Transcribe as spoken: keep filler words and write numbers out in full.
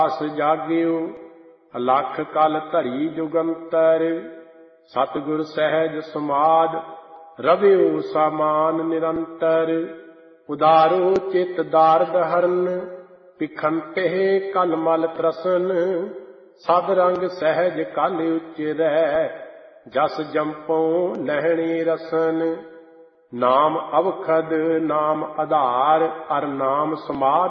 ਅਸ ਜਾਗਿਓ ਅਲਖ ਕਲ ਧਰੀ ਜੁਗੰਤਰ। ਸਤਿਗੁਰ ਸਹਿਜ ਸਮਾਧ ਰਵਿਓ ਸਾਮਾਨ ਨਿਰੰਤਰ। ਉਦਾਰੋ ਚਿਤ ਦਾਰਦ ਹਰਨ ਪਿਖੰਤੇ ਕਲ ਮਲ ਤ੍ਰਸਨ। ਸਦ ਰੰਗ ਸਹਿਜ ਕਲ ਉਚਰੈ ਜਸ ਜੰਪਉ ਲਹਿਣੀ ਰਸਨ। ਨਾਮ ਅਵਖਦ ਨਾਮ ਆਧਾਰ ਅਰ ਨਾਮ ਸਮਾਧ